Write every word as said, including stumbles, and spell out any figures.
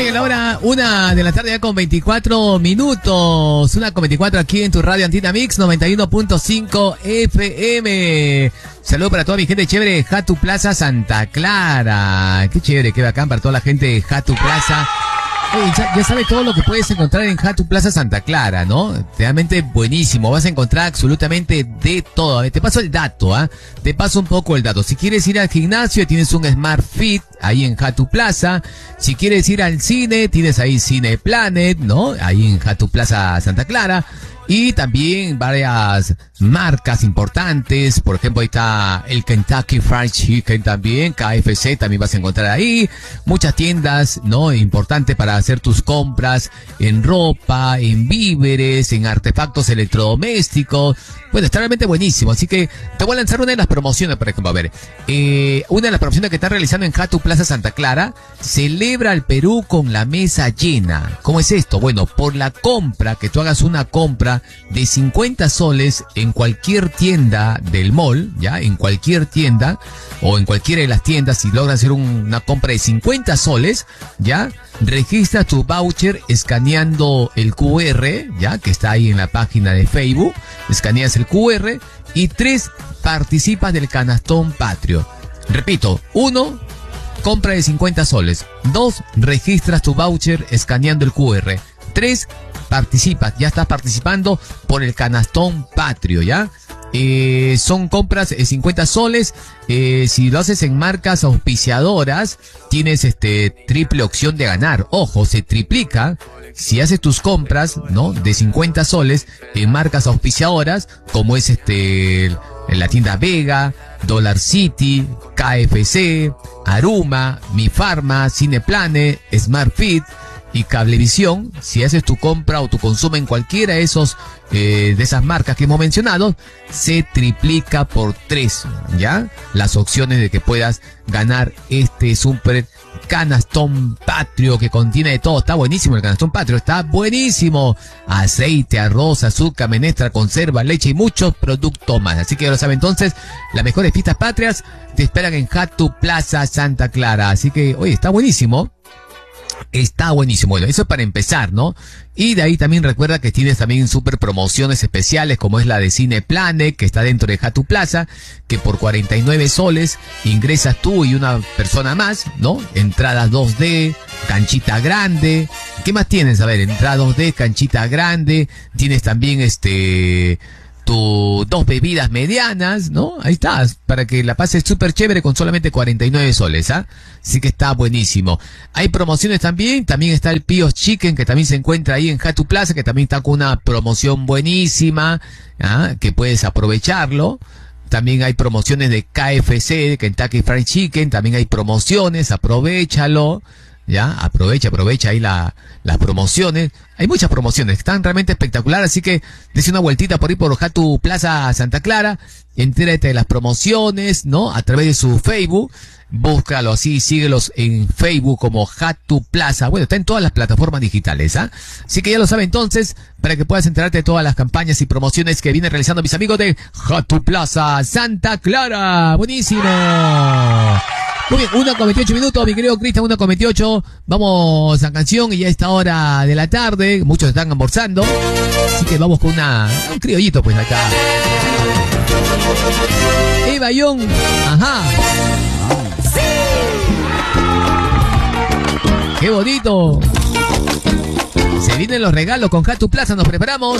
Oye, la hora una de la tarde ya con veinticuatro minutos. Una con veinticuatro aquí en tu radio Antina Mix noventa y uno punto cinco F M. Saludos para toda mi gente chévere de Jatu Plaza Santa Clara. Qué chévere, qué bacán para toda la gente de Jatu Plaza. Oye, ya, ya sabes todo lo que puedes encontrar en Jatu Plaza Santa Clara, ¿no? Realmente buenísimo, vas a encontrar absolutamente de todo. A ver, te paso el dato, ¿ah? ¿eh? Te paso un poco el dato. Si quieres ir al gimnasio, tienes un Smart Fit ahí en Jatu Plaza. Si quieres ir al cine, tienes ahí Cine Planet, ¿no? Ahí en Jatu Plaza Santa Clara. Y también varias marcas importantes, por ejemplo ahí está el Kentucky Fried Chicken también, K F C también vas a encontrar ahí, muchas tiendas, ¿no? Importantes para hacer tus compras en ropa, en víveres, en artefactos electrodomésticos. Bueno, está realmente buenísimo, así que te voy a lanzar una de las promociones, por ejemplo, a ver, eh, una de las promociones que está realizando en Jatu Plaza Santa Clara, celebra al Perú con la mesa llena. ¿Cómo es esto? Bueno, por la compra, que tú hagas una compra de cincuenta soles en cualquier tienda del mall, ya, en cualquier tienda, o en cualquiera de las tiendas, si logras hacer un, una compra de cincuenta soles, ya, registra tu voucher escaneando el Q R, ya, que está ahí en la página de Facebook, escaneas el Q R, y tres, participas del canastón patrio. Repito, uno, compra de cincuenta soles. Dos, registras tu voucher escaneando el Q R. Tres, participas, ya estás participando por el canastón patrio, ¿ya? Eh, son compras de cincuenta soles. Eh, si lo haces en marcas auspiciadoras, tienes este triple opción de ganar. Ojo, se triplica si haces tus compras, ¿no? De cincuenta soles en marcas auspiciadoras, como es este en la tienda Vega, Dollar City, K F C, Aruma, Mi Farma, Cineplanet, Smart Fit y Cablevisión. Si haces tu compra o tu consumo en cualquiera de esos eh, de esas marcas que hemos mencionado, se triplica por tres, ¿ya? Las opciones de que puedas ganar este super canastón patrio que contiene de todo. Está buenísimo el canastón patrio, está buenísimo. Aceite, arroz, azúcar, menestra, conserva, leche y muchos productos más. Así que ya lo saben, entonces, las mejores fiestas patrias te esperan en Jatu Plaza Santa Clara. Así que, oye, está buenísimo. Está buenísimo. Bueno, eso es para empezar, ¿no? Y de ahí también recuerda que tienes también super promociones especiales, como es la de Cine Planet, que está dentro de Jatu Plaza, que por cuarenta y nueve soles ingresas tú y una persona más, ¿no? Entradas dos D, canchita grande. ¿Qué más tienes? A ver, entrada dos D, canchita grande. Tienes también este... tu dos bebidas medianas, ¿no? Ahí estás, para que la pases súper chévere con solamente cuarenta y nueve soles, ¿ah? Así que está buenísimo. Hay promociones también, también está el Pio's Chicken, que también se encuentra ahí en Jatu Plaza, que también está con una promoción buenísima, ¿ah? Que puedes aprovecharlo. También hay promociones de K F C, de Kentucky Fried Chicken, también hay promociones, aprovéchalo. Ya, aprovecha, aprovecha ahí la, las promociones. Hay muchas promociones, están realmente espectaculares, así que dése una vueltita por ahí por Jatu Plaza Santa Clara, entérate de las promociones, ¿no? A través de su Facebook, búscalo así, síguelos en Facebook como Jatu Plaza. Bueno, está en todas las plataformas digitales, ¿ah? Así que ya lo sabe entonces, para que puedas enterarte de todas las campañas y promociones que vienen realizando mis amigos de Jatu Plaza Santa Clara. ¡Buenísimo! Muy bien, una con veintiocho minutos, mi querido Cristian, una con veintiocho. Vamos a canción y ya a esta hora de la tarde, muchos están almorzando. Así que vamos con una, un criollito pues acá. Eva Young, ajá. ¡Sí! ¡Qué bonito! Se vienen los regalos con Jatu Plaza, nos preparamos.